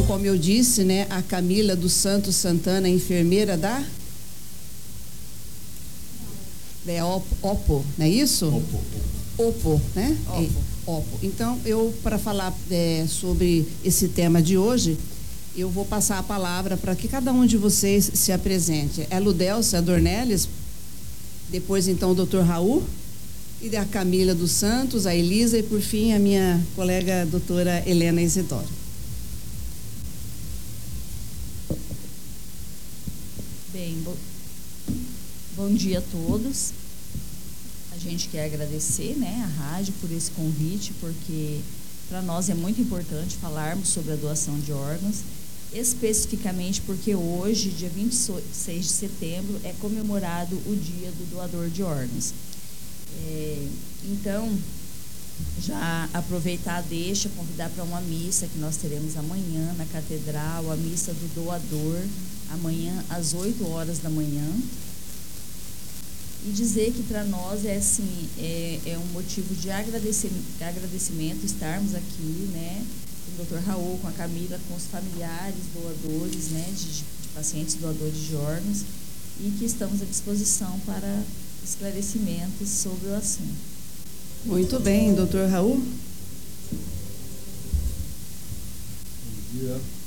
Então, como eu disse, né, a Camila dos Santos Santana, enfermeira da Opo, não é isso? Opo, né? Opo. Então, para falar sobre esse tema de hoje, eu vou passar a palavra para que cada um de vocês se apresente. É a Ludélcia Dornelles, depois então o Dr. Raul, e a Camila dos Santos, a Elisa e por fim a minha colega doutora Helena Isidoro. Bem, bom dia a todos. A gente quer agradecer, né, a rádio por esse convite, porque para nós é muito importante falarmos sobre a doação de órgãos, especificamente porque hoje, dia 26 de setembro, é comemorado o Dia do Doador de Órgãos. Então, já aproveitar a deixa, convidar para uma missa que nós teremos amanhã na Catedral, a missa do doador, amanhã às 8 horas da manhã. E dizer que para nós é assim, é um motivo de agradecimento estarmos aqui, né, com o Dr. Raul, com a Camila, com os familiares doadores, né, de pacientes doadores de órgãos, e que estamos à disposição para esclarecimentos sobre o assunto. Muito bem, Dr. Raul. Bom dia.